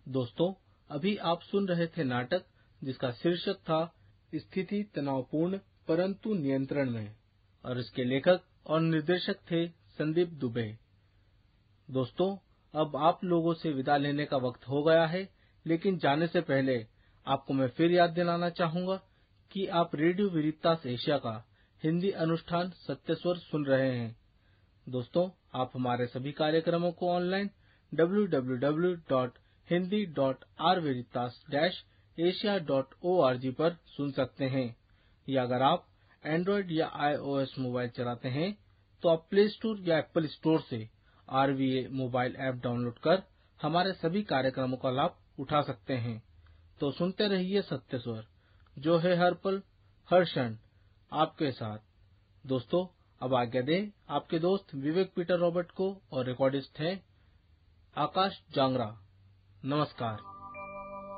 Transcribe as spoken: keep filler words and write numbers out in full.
दोस्तों, अभी आप सुन रहे थे नाटक जिसका शीर्षक था स्थिति तनावपूर्ण परंतु नियंत्रण में, और इसके लेखक और निर्देशक थे संदीप दुबे। दोस्तों, अब आप लोगों से विदा लेने का वक्त हो गया है, लेकिन जाने से पहले आपको मैं फिर याद दिलाना चाहूंगा कि आप रेडियो वेरितास एशिया का हिंदी अनुष्ठान सत्य स्वर सुन रहे हैं। दोस्तों, आप हमारे सभी कार्यक्रमों को online W W W dot Hindi dot are वेरितास dash Asia dot O R G पर सुन सकते हैं, या अगर आप एंड्रॉइड या आईओएस मोबाइल चलाते हैं तो आप प्ले स्टोर या एप्पल स्टोर से are V A mobile app download कर हमारे सभी कार्यक्रमों का लाभ उठा सकते हैं। तो सुनते रहिए सत्य स्वर, जो है हर पल हर क्षण आपके साथ। दोस्तों, अब आज्ञा दें आपके दोस्त विवेक पीटर रॉबर्ट को, और रिकॉर्डिस्ट हैं आकाश जांगरा। नमस्कार।